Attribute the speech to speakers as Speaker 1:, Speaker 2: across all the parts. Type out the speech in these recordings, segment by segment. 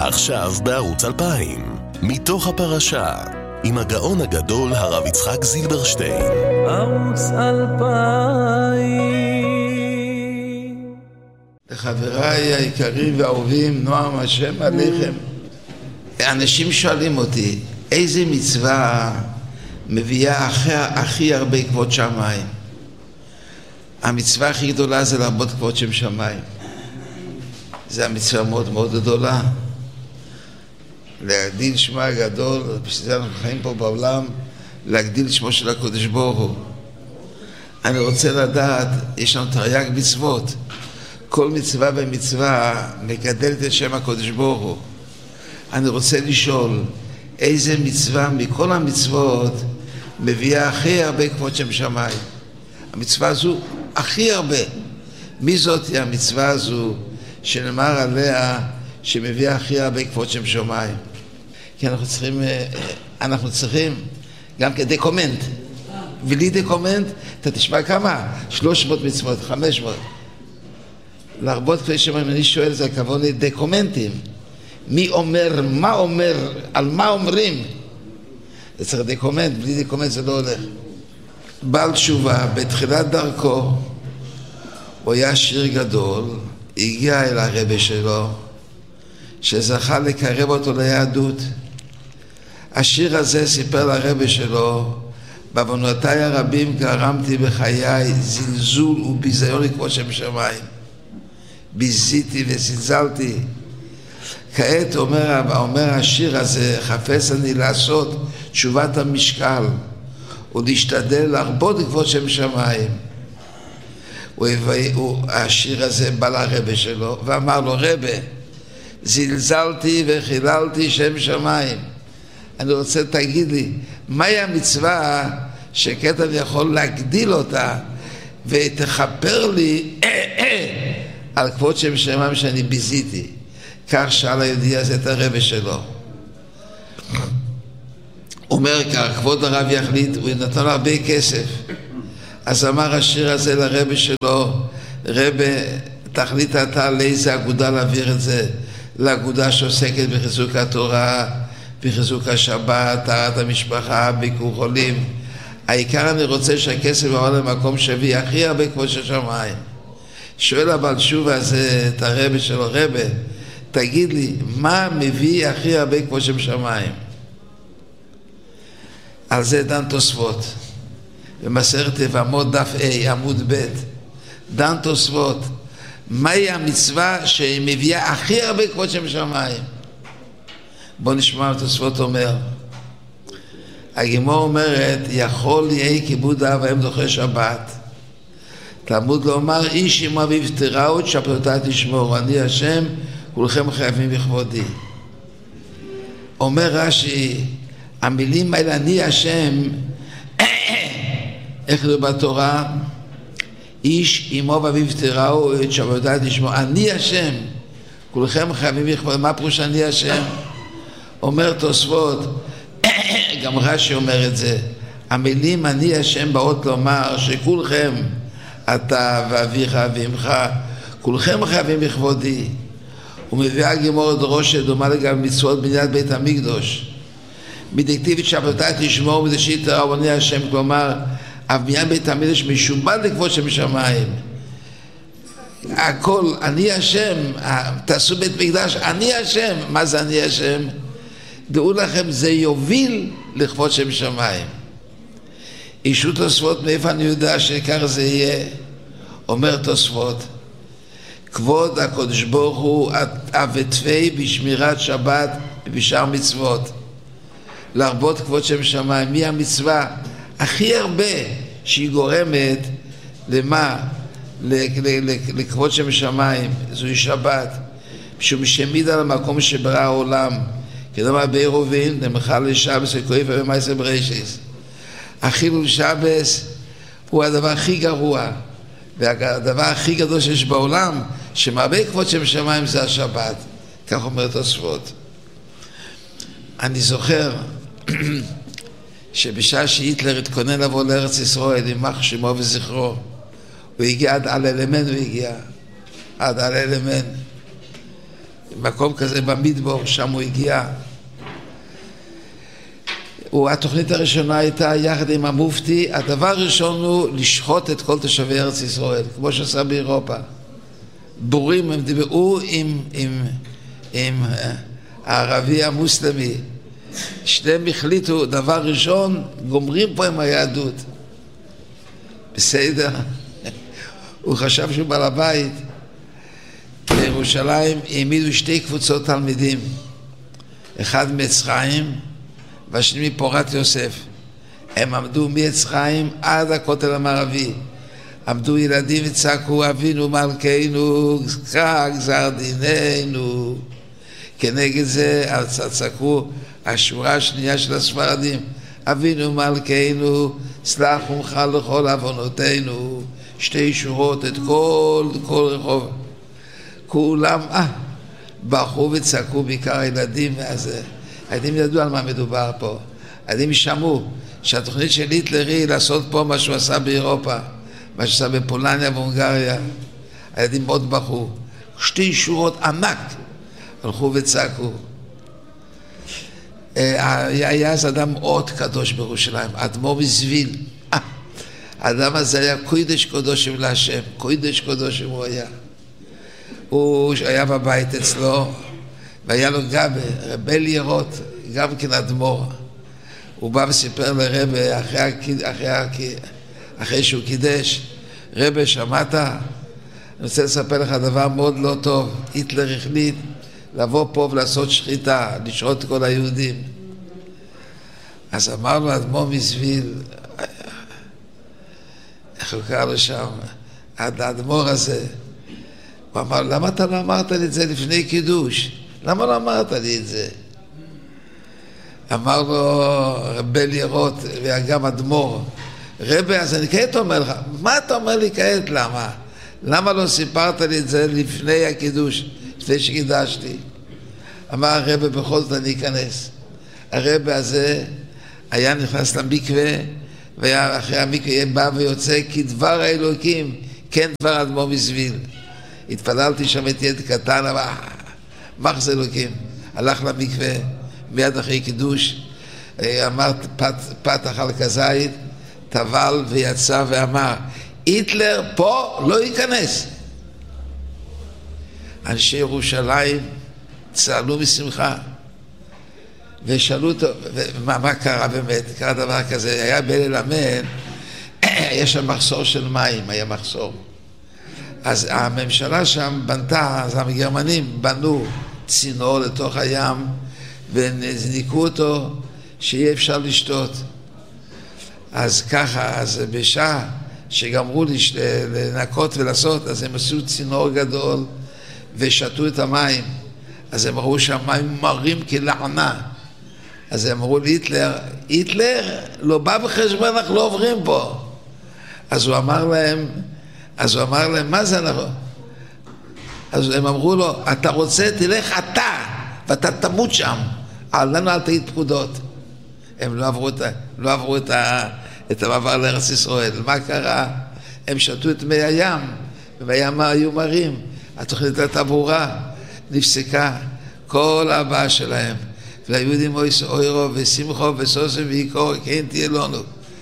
Speaker 1: עכשיו בערוץ 2000, מתוך הפרשה, עם הגאון הגדול הרב יצחק זילברשטיין.
Speaker 2: ערוץ 2000.
Speaker 3: לחבריי היקרים והאהובים, נועם השם עליכם. אנשים שואלים אותי, איזה מצווה מביאה הכי הרבה כבוד שמיים? המצווה הכי גדולה זה להרבות כבוד שם שמיים. זה המצווה מאוד מאוד גדולה. להגדיל שמה הגדול, בשביל זה אנחנו חיים פה בעולם, להגדיל שמו של הקדוש ברוך הוא. אני רוצה לדעת, יש לנו תרי"ג מצוות. כל מצווה ומצווה מגדלת את שם הקדוש ברוך הוא. אני רוצה לשאול, איזה מצווה מכל המצוות מביאה הכי הרבה כבוד שם שמיים? המצווה הזו הכי הרבה. מי זאת המצווה הזו שנאמר עליה שמביאה הכי הרבה כבוד שם שמיים? כי אנחנו צריכים גם כדקומנט. ולי דקומנט, אתה תשמע כמה? 300 מצוות, 500. להרבות כבוד שמיים, אני שואל, זה הכוון לדקומנטים. מי אומר, מה אומר, על מה אומרים? זה צריך דקומנט, בלי דקומנט זה לא הולך. בעל תשובה, בתחילת דרכו, הוא היה שיר גדול, הגיע אל הרבי שלו, שזכה לקרב אותו ליהדות. השיר הזה סיפר לרבי שלו, בעוונותיי הרבים גרמתי בחיי זלזול וביזיון לכבוד שם שמיים. ביזיתי וזלזלתי. כעת אומר השיר הזה, חפש אני לעשות תשובת המשקל ולהשתדל להרבות כבוד שם שמיים. השיר הזה בא לרבי שלו ואמר לו, רבי, זלזלתי וחיללתי שם שמיים. אני רוצה תגיד לי, מהי המצווה שכתב יכול להגדיל אותה ותחפר לי על כבוד שם שמיים שאני ביזיתי? כך שאל היהודי הזה את הרבי שלו. אומר כך, כבוד הרב יחליט, הוא נתן לו הרבה כסף. אז אמר השיר הזה לרבי שלו, רבי, תחליט אתה לאיזה אגודה להעביר את זה, לאגודה שעוסקת בחיזוק התורה, בחיזוק השבת, טהרת המשפחה, ביקור חולים. העיקר אני רוצה שהכסף יעבור למקום שהביא הכי הרבה כבוד של שמיים. שואל הבעל תשובה הזה את הרבי שלו, רבי, תגיד לי, מה מביא הכי הרבה כבוד של שמיים? על זה דן תוספות. במסכת יבמות דף A, עמוד ב', דן תוספות. מהי המצווה שמביאה הכי הרבה כבוד שם שמיים? בוא נשמע מה תוספות אומר. הגמרא אומרת, יכול יהיה כיבוד אב ואם דוחה שבת. תלמוד לומר, איש אם אביו תראו את שבתותיי תשמור, אני השם, כולכם חייבים בכבודי. אומר רש"י, המילים האלה, אני השם, איך זה בתורה? איש אמו ואביו תראו את שבתותיי תשמור, אני השם, כולכם חייבים בכבודי. מה פירוש אני השם? אומר תוספות, גם רש"י אומר את זה, המילים אני השם באות לומר שכולכם, אתה ואביך ואמך, כולכם חייבים בכבודי. ומביאה גמור דרושה דומה לגבי מצוות בניית בית המקדוש. מדקטיבית שבתותיי תשמור מדשית תראו אני השם, כלומר, בניית בית המקדוש משובד לכבוד שם שמיים. הכל, אני השם, תעשו בית מקדש, אני השם. מה זה אני השם? דעו לכם, זה יוביל לכבוד שם שמיים. אישו תוספות, מאיפה אני יודע שכך זה יהיה? אומר תוספות, כבוד הקדוש ברוך הוא אבטפי בשמירת שבת ובשאר מצוות. להרבות כבוד שם שמיים, מי המצווה הכי הרבה שהיא גורמת למה? לכבוד שם שמיים, זוהי שבת. משום שמעיד על המקום שברא העולם, כדאמר בעירובין, למחל לשבס וכואב ומעשה בראשיס. החילול שבס הוא הדבר הכי גרוע, והדבר הכי גדול שיש בעולם, שמרבה כבוד שם שמיים זה השבת. כך אומר תוספות. אני זוכר שבשעה שהיטלר התכונן לבוא לארץ ישראל, יימח שמו וזכרו, הוא הגיע עד על אלמן, עד על אלמן. מקום כזה במדבור, שם הוא הגיע. התוכנית הראשונה הייתה יחד עם המופתי, הדבר הראשון הוא לשחוט את כל תושבי ארץ ישראל, כמו שעשה באירופה. בורים הם דיברו עם הערבי המוסלמי. שניהם החליטו, דבר ראשון, גומרים פה עם היהדות. בסדר. הוא חשב שהוא בעל הבית. בירושלים העמידו שתי קבוצות תלמידים. אחד מעץ חיים והשני מפורת יוסף. הם עמדו מעץ חיים עד הכותל המערבי. עמדו ילדים וצעקו, אבינו מלכנו, קרא גזר דיננו. כנגד זה צעקו השורה השנייה של הספרדים, אבינו מלכנו, סלח ומחל לכל עוונותינו. שתי שורות את כל רחוב. כולם ברחו וצעקו, בעיקר הילדים. אז הילדים ידעו על מה מדובר פה. הילדים שמעו שהתוכנית של היטלר היא לעשות פה מה שהוא עשה באירופה, מה שעשה בפולניה והונגריה. הילדים מאוד ברחו. שתי שורות ענק הלכו וצעקו. היה אז אדם מאוד קדוש בירושלים, אדמו"ר מזוויל. האדם הזה היה קודש קודשים להשם, קודש קודשים הוא היה. הוא היה בבית אצלו, והיה לו גם רבי לירות, גם כן אדמו"ר. הוא בא וסיפר לרבי אחרי שהוא קידש, רבי שמעת? אני רוצה לספר לך דבר מאוד לא טוב. היטלר החליט לבוא פה ולעשות שחיטה, לשחוט כל היהודים. אז אמר לו אדמו"ר מזוויל, איך הוא קרא לו שם, האדמו"ר הזה, הוא אמר, למה אתה לא אמרת לי את זה לפני קידוש? למה לא אמרת לי את זה? אמר לו רבי לירות וגם אדמו"ר, רבי, אז אני כעת אומר לך, מה אתה אומר לי כעת? למה? למה לא סיפרת לי את זה לפני הקידוש, לפני שקידשתי? אמר הרבי, בכל זאת אני אכנס. הרבי הזה היה נכנס למקווה, ואחרי המקווה בא ויוצא כדבר האלוקים, כן דבר אדמו"ר מזוויל. התפללתי שם את יד קטן, אבל מחס אלוקים. הלך למקווה, מיד אחרי קידוש, אמר פתח על כזית, טבל ויצא ואמר, היטלר פה לא ייכנס. אנשי ירושלים צהלו משמחה ושאלו אותו, מה קרה באמת? קרה דבר כזה, היה בליל המן, יש שם מחסור של מים, היה מחסור. אז הממשלה שם בנתה, אז הגרמנים בנו צינור לתוך הים וניקו אותו שיהיה אפשר לשתות. אז ככה, אז בשעה שגמרו לנקות ולעשות, אז הם עשו צינור גדול ושתו את המים. אז הם ראו שהמים מרים כלענה. אז הם אמרו להיטלר, היטלר לא בא בחשבון, אנחנו לא עוברים פה. אז הוא אמר להם, מה זה אנחנו? אז הם אמרו לו, אתה רוצה, תלך אתה, ואתה תמות שם. לנו אל תגיד פקודות. הם לא עברו את המעבר לארץ ישראל. מה קרה? הם שתו את מי הים, ובים היו מרים. התוכנית הייתה ברורה, נפסקה כל הבאה שלהם. והיהודים אוירו ושמחו וסוסם ויקור, כן תהיה לנו.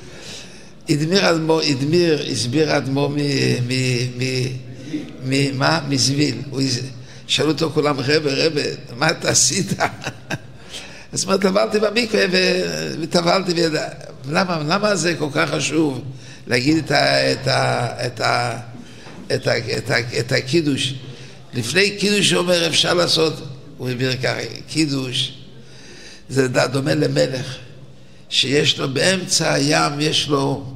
Speaker 3: הסביר אדמו"ר מזוויל. שאלו אותו כולם, רבי, מה אתה עשית? אז מה, טבלתי במקווה וטבלתי וידע. למה זה כל כך חשוב להגיד את הקידוש? לפני קידוש אומר אפשר לעשות, הוא הביא ככה, קידוש זה דומה למלך שיש לו באמצע הים, יש לו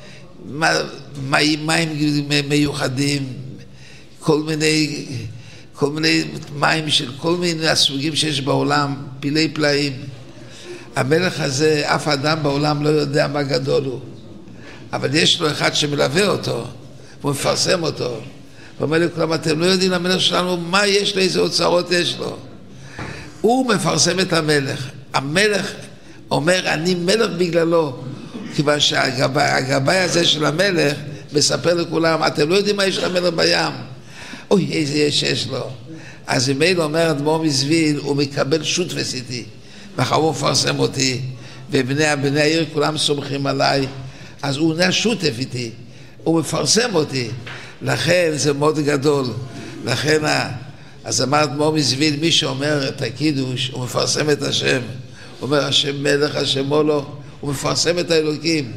Speaker 3: מים מיוחדים, כל מיני מים של כל מיני הסוגים שיש בעולם, פילי פלאים. המלך הזה, אף אדם בעולם לא יודע מה גדול הוא, אבל יש לו אחד שמלווה אותו, והוא מפרסם אותו, הוא אומר לכולם, אתם לא יודעים למלך שלנו מה יש לו, איזה אוצרות יש לו. הוא מפרסם את המלך. המלך אומר, אני מלך בגללו, כיוון שהגבאי הזה של המלך מספר לכולם, אתם לא יודעים מה יש למלך בים. אוי, איזה יש לו. אז אם אילו אומר אדמו"ר מזוויל, הוא מקבל שותפס איתי, מאחר הוא מפרסם אותי, ובני העיר כולם סומכים עליי, אז הוא נהיה שותף איתי, הוא מפרסם אותי, לכן זה מאוד גדול, לכן אז אמר אדמו"ר מזוויל, מי שאומר את הקידוש, הוא מפרסם את השם, הוא אומר השם מלך, השם מולו, הוא מפרסם את האלוקים,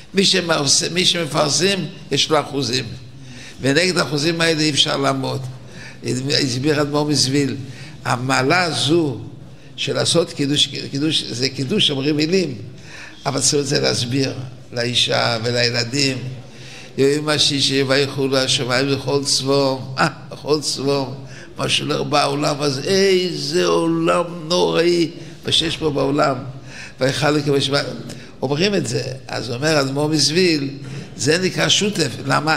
Speaker 3: מי שמפרסם יש לו אחוזים, ונגד האחוזים האלה אי אפשר לעמוד. הסביר אדמו"ר מזוויל, המעלה הזו של לעשות קידוש, זה קידוש, אומרים מילים, אבל צריך את זה להסביר לאישה ולילדים, יום השישי ויחולו השמיים בכל צבום, בכל צבום, מה שהולך בעולם הזה, איזה עולם נוראי, שיש פה בעולם, ויחלק בשמיים, אומרים את זה, אז אומר אדמו"ר מזוויל, זה נקרא שותף, למה?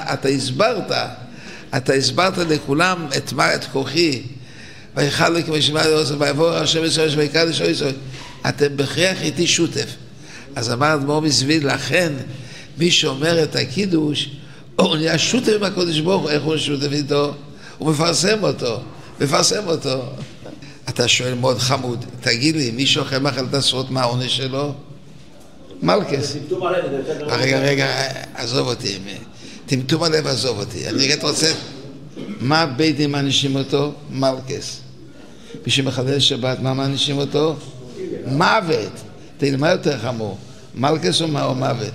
Speaker 3: אתה הסברת לכולם את כוחי, ויחלק בשמיים, ויבוא השם ישראל, ויקדש ישראל, אתם בכריח איתי שותף. אז אמר אדמו"ר מזוויל, לכן מי שאומר את הקידוש, הוא נהיה שותף עם הקודש ברוך הוא, איך הוא שותף איתו? הוא מפרסם אותו. אתה שואל מאוד חמוד, תגיד לי, מי שאוכל מאכלת עשרות, מה העונש שלו? מלכס. רגע, עזוב אותי, טמטום הלב עזוב אותי, אני רגע רוצה, מה בית דין מענישים אותו? מלכס. מי שמחלל שבת, מה מענישים אותו? מוות. תגיד, מה יותר חמור? מלכס או מוות?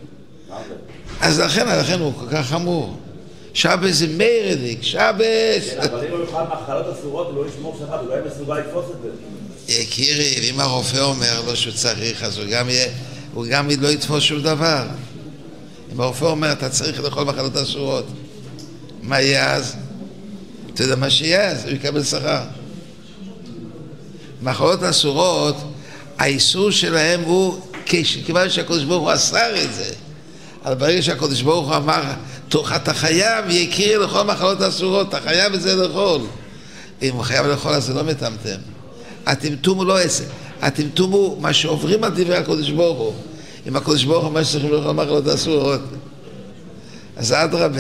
Speaker 3: אז לכן הוא כל כך חמור. שבס זה מיירדיק, שבס.
Speaker 4: אבל אם הוא יוכל מחלות אסורות, הוא לא ישמור שבת, הוא לא יהיה מסוגל לתפוס את זה.
Speaker 3: יקירי, אם הרופא אומר לו שהוא צריך, אז הוא גם לא יתפוס שום דבר. אם הרופא אומר, אתה צריך לאכול מחלות אסורות, מה יהיה אז? אתה יודע מה שיהיה אז? הוא יקבל שכר. מחלות אסורות, האיסור שלהם הוא, כיוון שהקדוש ברוך הוא אסר את זה, אבל ברגע שהקדוש ברוך הוא אמר, אתה חייב, יקיר לכל מחלות אסורות, אתה חייב את זה לאכול. אם הוא חייב לאכול, אז זה לא מטמטם. הטמטום הוא לא עסק, הטמטום הוא מה שעוברים על דברי הקדוש ברוך הוא. אם הקדוש ברוך הוא אומר שצריכים לאכול מחלות אסורות, אז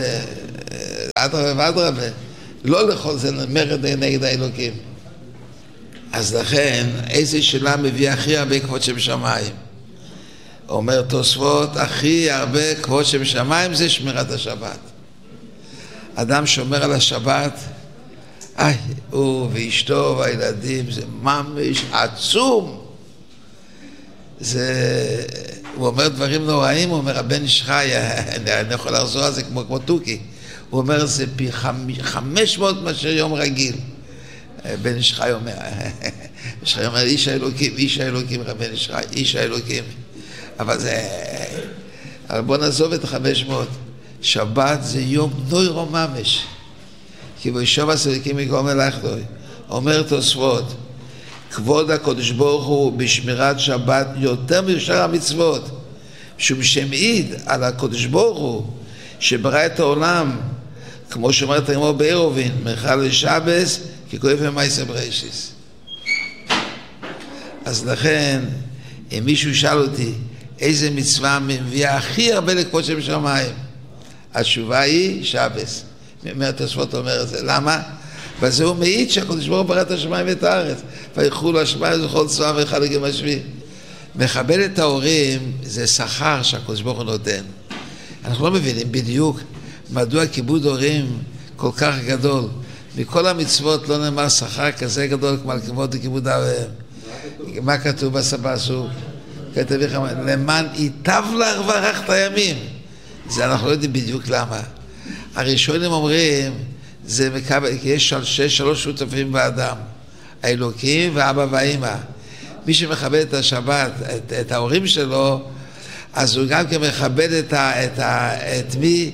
Speaker 3: אדרבה, לא לאכול זה מרד נגד האלוקים. אז לכן, איזה שאלה מביא הכי הרבה כבוד שבשמיים? אומר תוספות, הכי הרבה כבוד שבשמיים זה שמירת השבת. אדם שומר על השבת, הוא ואשתו והילדים, זה ממש עצום. הוא אומר דברים נוראים, הוא אומר, הבן איש חי, אני יכול לחזור על זה כמו תוכי. הוא אומר, זה פי 500 מאשר יום רגיל. בן איש חי אומר, איש האלוקים, רבן איש חי, איש האלוקים. אבל זה, בוא נעזוב את 500. שבת זה יום נוירו ממש. כי בישוב הסליקים מגום אלך דוי. אומר תוספות, כבוד הקדוש ברוך הוא בשמירת שבת יותר משאר המצוות. משום שמעיד על הקדוש ברוך הוא שברא את העולם, כמו שאומרת הגמרא בעירובין, מחל לשבס ככואב במעשה בראשיס. אז לכן, אם מישהו ישאל אותי איזה מצווה מביאה הכי הרבה לכבוד שבשמיים, התשובה היא שבס. מהתוספות אומר את זה. למה? וזה הוא מעיד שהקדוש ברוך הוא ברא את השמיים ואת הארץ. ויחולו השמיים וכל צבאם ויחלק יום השביעי. מכבד את ההורים זה שכר שהקדוש ברוך הוא נותן. אנחנו לא מבינים בדיוק מדוע כיבוד הורים כל כך גדול. מכל המצוות לא נאמר שכר כזה גדול כמו על כיבוד אביהם. מה כתוב בסבסו? כתב למען ייטב לך וארכת ימים. זה אנחנו לא יודעים בדיוק למה. הראשונים אומרים, זה מקבל, כי יש שלוש שותפים באדם, האלוקים ואבא ואמא. מי שמכבד את השבת, את ההורים שלו, אז הוא גם כן מכבד את מי?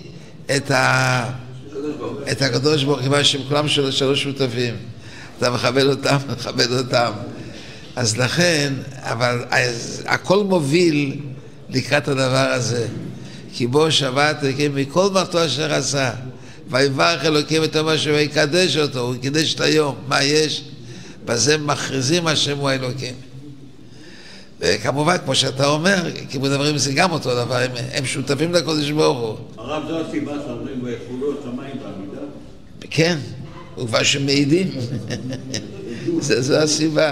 Speaker 3: את הקדוש ברוך הוא, כיוון שהם כולם שלוש שותפים. אתה מכבד אותם. אז לכן, אבל הכל מוביל לקראת הדבר הזה. כי בו שבת אלוקים מכל מלאכתו אשר עשה, ויברך אלוקים את יום השם ויקדש אותו, הוא קידש את היום. מה יש? בזה מכריזים השם הוא האלוקים. וכמובן, כמו שאתה אומר, כיבוד אברים זה גם אותו דבר, הם שותפים לקודש ברוך הוא.
Speaker 4: הרב, זו הסיבה שאומרים ויחולו השמיים בעמידה?
Speaker 3: כן, הוא כבר שמעידים. זו הסיבה.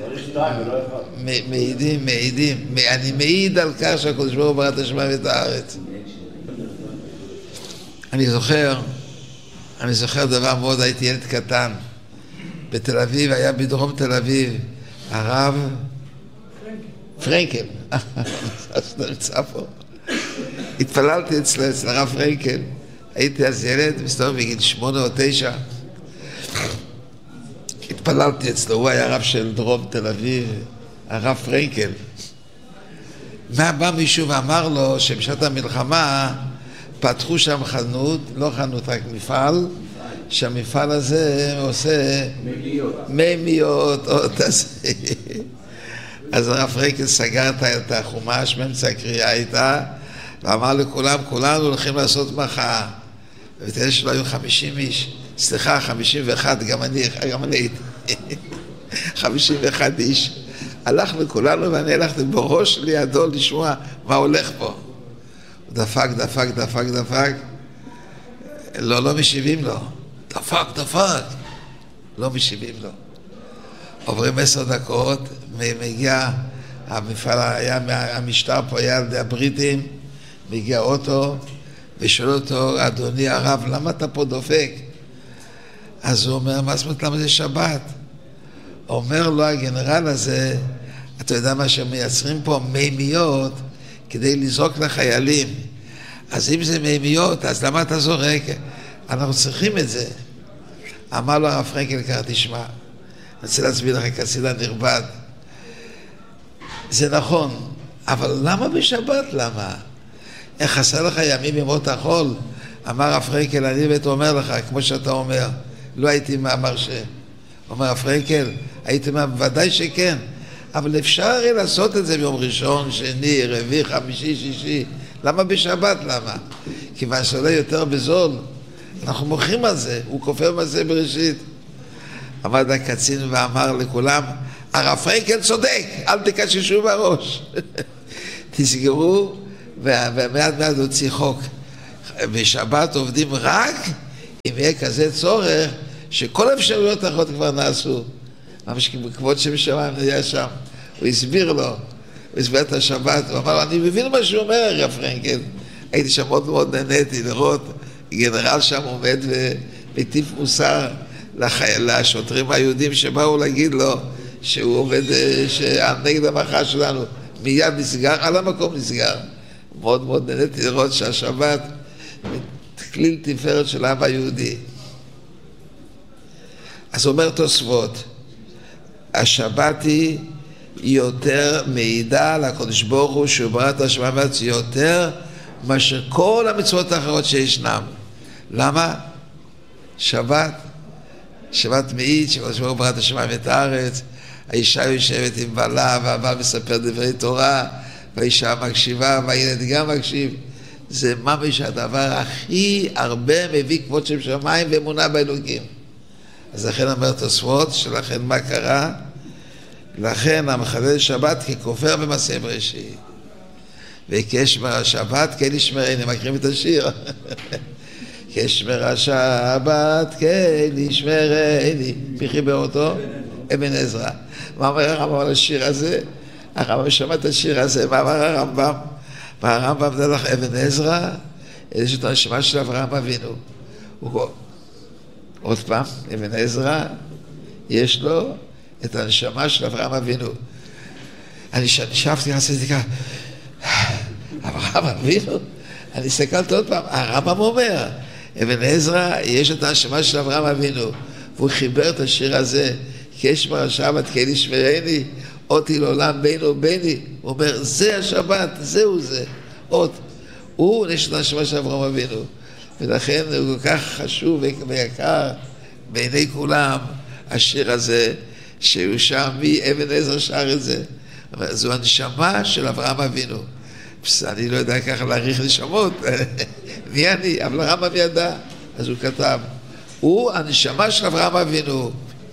Speaker 3: מעידים. אני מעיד על כך שהקדוש ברוך הוא ברא את השמיים ואת הארץ. אני זוכר דבר מאוד, הייתי ילד קטן. בתל אביב, היה בדרום תל אביב, הרב פרנקל. אז נמצא פה. התפללתי אצל הרב פרנקל. הייתי אז ילד, מסתובב בגיל 8 או 9. התפללתי אצלו, הוא היה רב של דרום תל אביב, הרב פרנקל. בא מישהו ואמר לו שבשעת המלחמה פתחו שם חנות, לא חנות, רק מפעל, שהמפעל הזה עושה מימיות. אז הרב פרנקל סגר את החומש באמצע הקריאה איתה, ואמר לכולם, כולנו הולכים לעשות מחאה. ותראה שלא היו 50 איש, 51, גם אני הייתי. 51 איש. הלכנו כולנו ואני הלכתי בראש לידו לשמוע מה הולך פה. הוא דפק. לא משיבים לו. דפק. לא משיבים לו. עוברים 10 דקות, מגיע, המפעל היה, המשטר פה היה על ידי הבריטים, מגיע אוטו, ושואל אותו, אדוני הרב, למה אתה פה דופק? אז הוא אומר, מה זאת אומרת, למה זה שבת? אומר לו הגנרל הזה, אתה יודע מה שמייצרים פה? מימיות כדי לזרוק לחיילים. אז אם זה מימיות, אז למה אתה זורק? אנחנו צריכים את זה. אמר לו הרב פרנקל, ככה תשמע, אני רוצה להסביר לך כסילה נכבד. זה נכון, אבל למה בשבת? למה? איך חסר לך ימים ימות החול? אמר הרב פרנקל, אני באמת אומר לך, כמו שאתה אומר, לא הייתי מרשה. אומר הרב פרנקל, הייתי ודאי שכן, אבל אפשר הרי לעשות את זה ביום ראשון, שני, רביעי, חמישי, שישי. למה בשבת? למה? כיוון שעולה יותר בזול, אנחנו מוכרים על זה, הוא כופר בזה בראשית. עמד הקצין ואמר לכולם, הרב פרנקל צודק, אל תקששו בראש. תסגרו, ומעט הוציא חוק. בשבת עובדים רק אם יהיה כזה צורך, שכל האפשרויות האחרות כבר נעשו. ממש כבוד שם שמיים נהיה שם. הוא הסביר לו, הוא הסביר את השבת, הוא אמר לו, אני מבין מה שהוא אומר, הרב פרנקל. הייתי שם מאוד נהניתי לראות, גנרל שם עומד ומטיף מוסר לשוטרים היהודים שבאו להגיד לו שהוא עובד נגד המחאה שלנו. מיד נסגר, על המקום נסגר. מאוד נהניתי לראות שהשבת כליל תפארת של העם היהודי. אז אומר תוספות, השבת היא יותר מעידה על הקדוש ברוך הוא שהוא ברא את השמיים והארץ יותר מאשר כל המצוות האחרות שישנם. למה? שבת מעיד שקדוש ברוך הוא ברא את השמיים ואת הארץ, האישה יושבת עם בעלה והבעל מספר דברי תורה, והאישה מקשיבה והילד גם מקשיב. זה ממש הדבר הכי הרבה מביא כבוד שם שמיים ואמונה באלוקים. אז לכן אומר תוספות, שלכן מה קרה? לכן המחלל שבת ככופר במעשה בראשית. וכשמר השבת כן ישמרני, מכירים את השיר. כשמר השבת כן ישמרני. מי חיבר אותו? אבן עזרא. מה אומר הרמב"ם על השיר הזה? הרמב"ם שמע את השיר הזה, מה אמר הרמב"ם? והרמב"ם זה לך אבן עזרא, יש את הנשמה של אברהם אבינו. עוד פעם, אבן עזרא, יש לו את הנשמה של אברהם אבינו. אני שבתי, עשיתי ככה, אברהם אבינו? אני הסתכלתי עוד פעם, הרמב"ם אומר, אבן עזרא, יש את הנשמה של אברהם אבינו, והוא חיבר את השיר הזה, כשמר השבת כן ישמרני, אותי לעולם בינו וביני. הוא אומר, זה השבת, זהו זה. הוא יש את הנשמה של אברהם אבינו. ולכן הוא כל כך חשוב ויקר בעיני כולם, השיר הזה, שהוא שם מאבן עזרא שר את זה. זו הנשמה של אברהם אבינו. אני לא יודע ככה להעריך נשמות. מי אני? אבל הרמב"ם ידע. אז הוא כתב, הוא הנשמה של אברהם אבינו.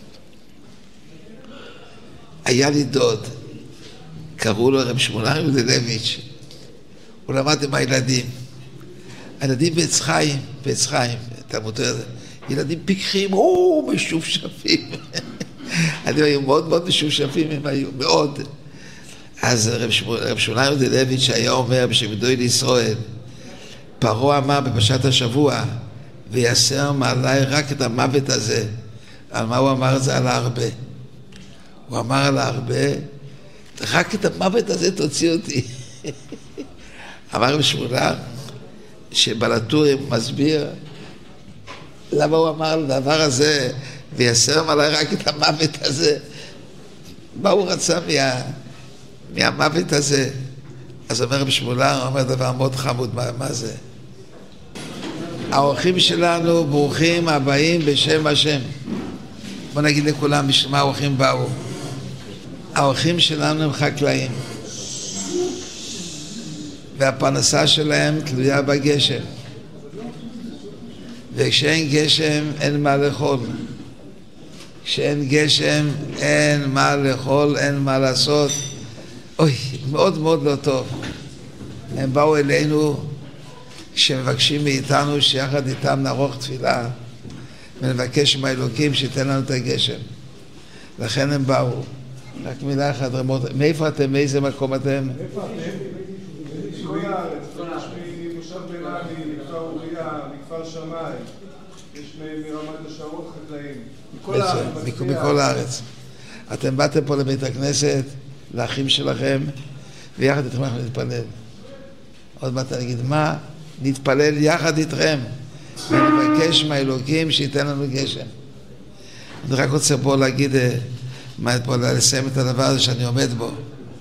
Speaker 3: היה לי דוד, קראו לו רב שמואל יודלביץ'. הוא למד עם הילדים. הילדים בעץ חיים, תלמוד ילדים פיקחים, משופשפים. אני היו מאוד מאוד משופשפים, הם היו מאוד. אז רב שמואל יודלביץ' היה אומר בשם גדול לישראל, פרעה אמר בפרשת השבוע, ויסר מעלי רק את המוות הזה. על מה הוא אמר את זה? על הרבה. הוא אמר על הרבה, רק את המוות הזה תוציא אותי. אמר רב שמואל שבלטורים מסביר למה הוא אמר על הדבר הזה, ויסר מעלי רק את המוות הזה. מה הוא רצה מהמוות הזה? אז אומר רב שמואל, הוא אומר דבר מאוד חמוד, מה זה? האורחים שלנו ברוכים הבאים בשם השם. בוא נגיד לכולם בשביל מה האורחים באו. האורחים שלנו הם חקלאים, והפרנסה שלהם תלויה בגשם, וכשאין גשם אין מה לאכול. כשאין גשם אין מה לאכול, אין מה לעשות. מאוד מאוד לא טוב. הם באו אלינו שמבקשים מאיתנו שיחד איתם נערוך תפילה ונבקש מהאלוקים שייתן לנו את הגשם. לכן הם באו. רק מילה אחת, מאיפה אתם? מאיזה מקום אתם?
Speaker 5: איפה אתם? מכל הארץ. יש ממושב בנאלי, מכפר אוריה, מכפר שמאי. יש מרמת השרון חקלאים.
Speaker 3: מכל הארץ. אתם באתם פה לבית הכנסת, לאחים שלכם, ויחד איתכם אנחנו נתפלל. עוד מעט אני אגיד, מה? נתפלל יחד איתכם, ונבקש מהאלוקים שייתן לנו גשם. אני רק רוצה פה להגיד, לסיים את הדבר הזה שאני עומד בו.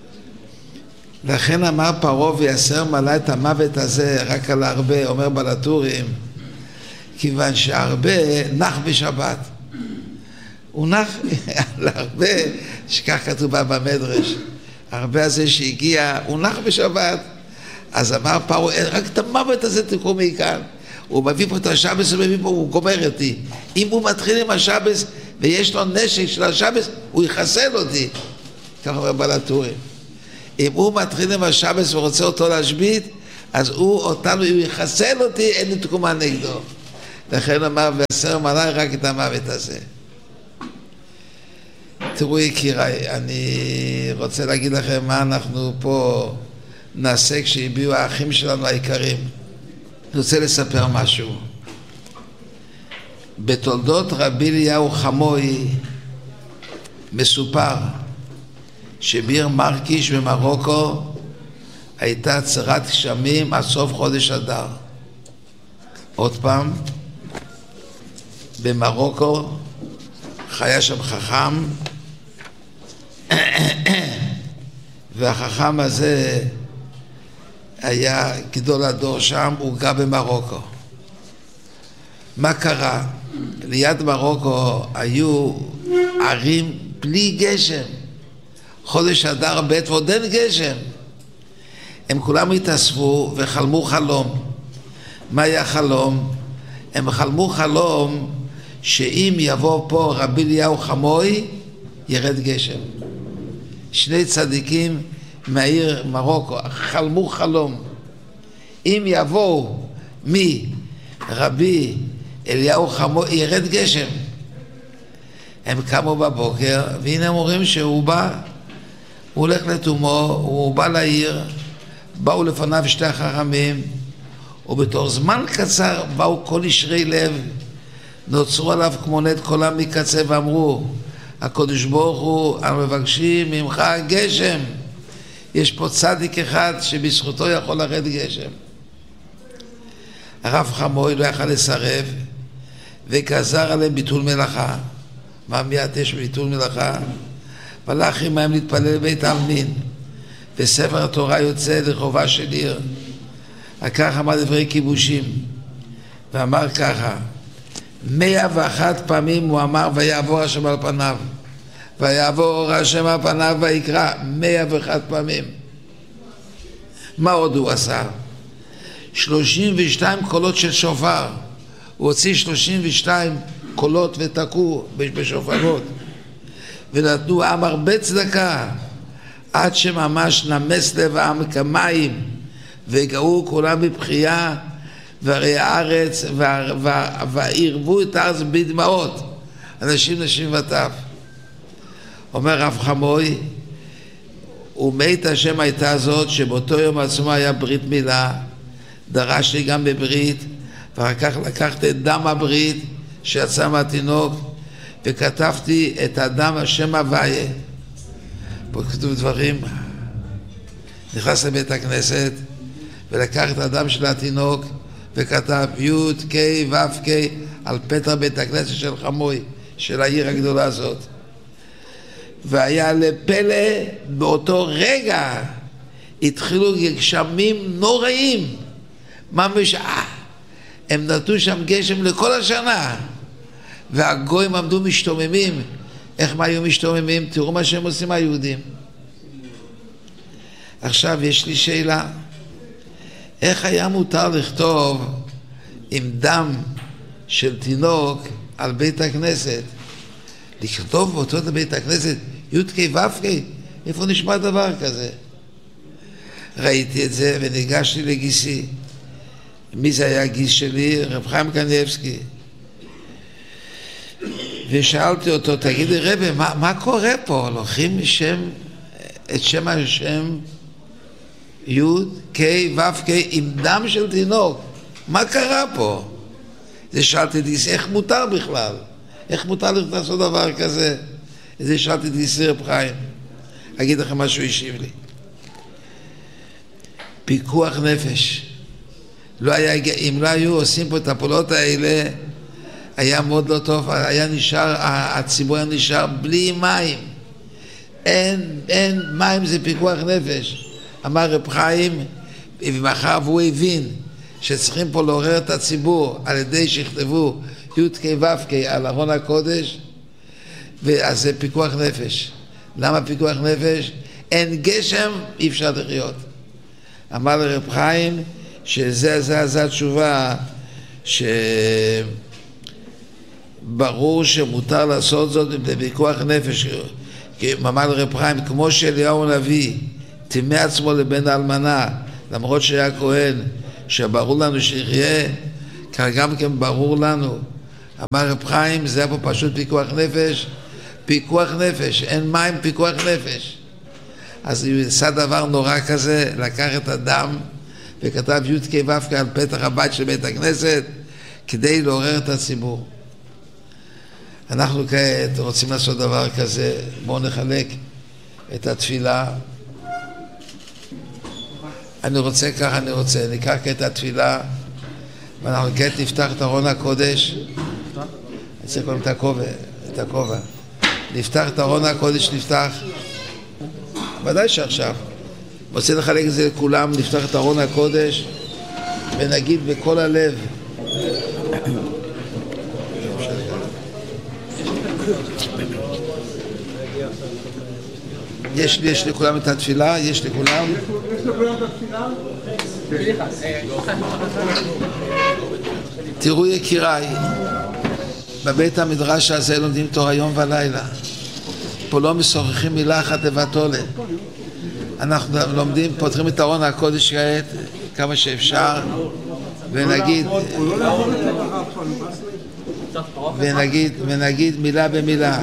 Speaker 3: לכן אמר פרעה ויסר מעלי את המוות הזה רק על הרבה, אומר בלטורים, כיוון שהרבה נח בשבת. הוא נח על הרבה, שכך כתוב במדרש, הרבה הזה שהגיע, הוא נח בשבת. אז אמר פרעה, רק את המוות הזה תקחו מכאן. הוא מביא פה את השבס, הוא גומר אותי. אם הוא מתחיל עם השבס ויש לו נשק של השבס, הוא יחסל אותי. כך אומר בלטורים. אם הוא מתחיל עם השבס ורוצה אותו להשבית, אז הוא יחסל אותי, אין לי תקומה נגדו. לכן אמר, ויסר מעלי רק את המוות הזה. תראו יקיריי, אני רוצה להגיד לכם מה אנחנו פה נעשה כשהביאו האחים שלנו היקרים. אני רוצה לספר משהו. בתולדות רבי אליהו חמוי מסופר שבעיר מרקיש במרוקו הייתה צרת גשמים עד סוף חודש אדר. עוד פעם, במרוקו חיה שם חכם, והחכם הזה היה גדול הדור שם, הוא גר במרוקו. מה קרה? ליד מרוקו היו ערים בלי גשם, חודש אדר ב' ועוד אין גשם. הם כולם התאספו וחלמו חלום. מה היה חלום? הם חלמו חלום שאם יבוא פה רבי אליהו חמוי ירד גשם. שני צדיקים מהעיר מרוקו חלמו חלום, אם יבואו מרבי אליהו חמוי ירד גשם. הם קמו בבוקר והנה הם אומרים שהוא בא, הוא הולך לתומו, הוא בא לעיר, באו לפניו שתי החכמים, ובתור זמן קצר באו כל ישרי לב, נוצרו עליו כמו נד קולם מקצה ואמרו, הקדוש ברוך הוא, אנחנו מבקשים ממך גשם. יש פה צדיק אחד שבזכותו יכול לרד גשם. הרב חמוי לא יכל לסרב וגזר עליהם ביטול מלאכה. מה מיד יש ביטול מלאכה? והלך עמהם להתפלל בבית העלמין, וספר התורה יוצא לרחובה של עיר. כך אמר דברי כיבושים ואמר ככה, 101 פעמים הוא אמר ויעבור השם על פניו, ויעבור השם על פניו ויקרא, 101 פעמים. מה עוד הוא עשה? 32 קולות של שופר, הוא הוציא 32 קולות ותקעו בשופרות, ונתנו עם הרבה צדקה, עד שממש נמס לב העם כמים, והגעו כולם בבחייה, והרי הארץ, והערבו את הארץ בדמעות, אנשים נשים וטף. אומר רב חמוי, ומית השם הייתה זאת שבאותו יום עצמו היה ברית מילה, דרש לי גם בברית, ואחר כך לקחתי את דם הברית שיצא מהתינוק, וכתבתי את הדם השם הוויה. פה כתוב דברים, נכנס לבית הכנסת, ולקח את הדם של התינוק, וכתב י' ק' ו' ק' על פתח בית הכנסת של חמוי, של העיר הגדולה הזאת. והיה לפלא באותו רגע התחילו גשמים נוראים, ממש הם נתנו שם גשם לכל השנה, והגויים עמדו משתוממים. איך מה היו משתוממים? תראו מה שהם עושים היהודים. עכשיו יש לי שאלה, איך היה מותר לכתוב עם דם של תינוק על בית הכנסת? לכתוב באותו בית הכנסת י' ק' ו' ק', איפה נשמע דבר כזה? ראיתי את זה וניגשתי לגיסי. מי זה היה גיס שלי? רב חיים קניבסקי. ושאלתי אותו, תגיד לי רבי, מה קורה פה? לוקחים את שם השם י' ק' ו' ק' עם דם של תינוק, מה קרה פה? זה שאלתי את גיסי, איך מותר בכלל? איך מותר לעשות דבר כזה? זה שאלתי את גיסי רב חיים. אגיד לכם משהו השיב לי. פיקוח נפש. אם לא היו עושים פה את הפעולות האלה, היה מאוד לא טוב, הציבור היה נשאר בלי מים. אין מים, זה פיקוח נפש. אמר רב חיים, ומאחר והוא הבין שצריכים פה לעורר את הציבור על ידי שיכתבו י' ק' ו' ק' על ארון הקודש, אז זה פיקוח נפש. למה פיקוח נפש? אין גשם, אי אפשר לחיות. אמר לרב חיים שזה התשובה, שברור שמותר לעשות זאת בפיקוח נפש. אמר לרב חיים, כמו שאליהו הנביא טימא עצמו לבן האלמנה, למרות שהיה כהן, שברור לנו שיחיה, כך גם כן ברור לנו. אמר רב חיים, זה היה פה פשוט פיקוח נפש, פיקוח נפש, אין מים, פיקוח נפש. אז הוא עשה דבר נורא כזה, לקח את הדם וכתב י' ק' ו' ק' על פתח הבית של בית הכנסת כדי לעורר את הציבור. אנחנו כעת רוצים לעשות דבר כזה, בואו נחלק את התפילה. ניקח את התפילה, ואנחנו כעת נפתח את ארון הקודש. אני צריך קודם את הכובע. נפתח את ארון הקודש, נפתח. ודאי שעכשיו. רוצה לחלק את זה לכולם, נפתח את ארון הקודש, ונגיד בכל הלב. יש לכולם את התפילה? יש לכולם?
Speaker 5: יש לכולם את התפילה?
Speaker 3: תראו יקיריי, בבית המדרש הזה לומדים תורה יום ולילה. פה לא משוחחים מילה אחת לבטלה. אנחנו לומדים, פותחים את ארון הקודש כעת, כמה שאפשר, ונגיד מילה במילה,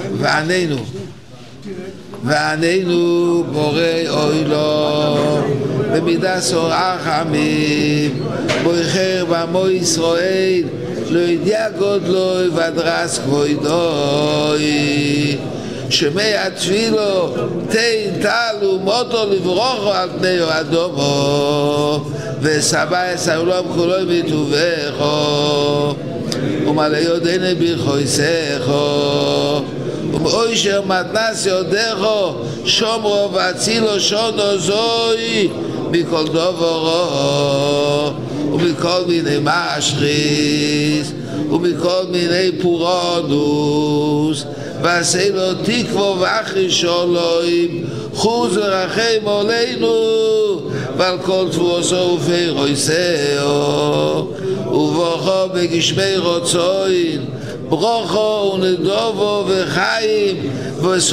Speaker 3: ועננו בורא אוילו במידה סור רחמים בויחר בעמו ישראל לא ידיע גודלוי ודרס כבודוי שמי התפילו תן תלו מוטו לברוכו על פני אדומו וסבא יסעולם כולו בטובכו ומלא יודענה ברכויסכו ומאושר מתנס יודכו שומרו והצילו שונו זוי מכל דוברו ומכל מיני משחיס ומכל מיני פורונוס ועשה לו תקוו ואחריש אלוהים חוז ורחם עלינו ועל כל תבואסו ופירויסאו וברכו בגשמי רוצוין ברוכו ונדובו וחיים